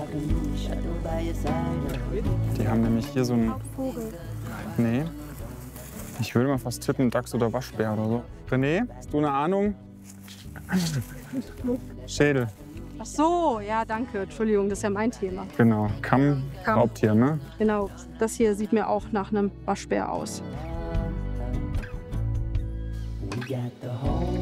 Die haben nämlich hier so einen... Vogel. Nee. Ich würde mal fast tippen, Dachs oder Waschbär oder so. René, hast du eine Ahnung? Schädel. Ach so, ja, danke. Entschuldigung, das ist ja mein Thema. Genau. Kamm, Kamm. Raubtier, ne? Genau, das hier sieht mir auch nach einem Waschbär aus. We got the whole